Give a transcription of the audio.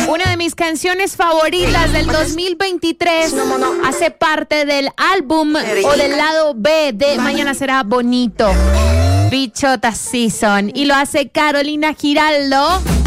Una de mis canciones favoritas del 2023 hace parte del álbum o del lado B de Mañana Será Bonito, Bichota Season, y lo hace Carolina Giraldo.